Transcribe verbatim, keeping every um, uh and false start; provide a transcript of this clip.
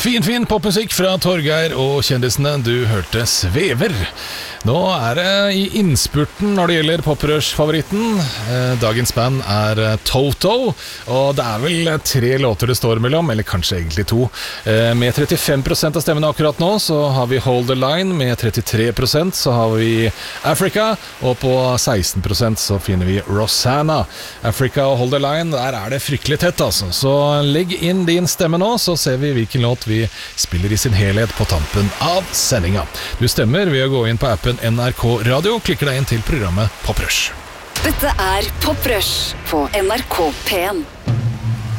Fin, fin popmusikk fra Torgeir og kjendisene. Du hørte Svever. Nå er det i innspurten når det gjelder Poprush-favoritten. Dagens band er Toto, og det er vel tre låter det står mellom, eller kanskje egentlig to. Med trettifem prosent av stemmene akkurat nå, så har vi Hold the Line. Med trettitre prosent så har vi Africa, og på seksten prosent så finner vi Rosanna. Africa og Hold the Line, der er det fryktelig tett altså. Så legg inn din stemme nå, så ser vi hvilken låt vi spiller i sin helhet på tampen av sendinga. Du stemmer ved å gå inn på appen N R K Radio og klikker deg inn til programmet Poprush. Dette er Poprush på N R K P en.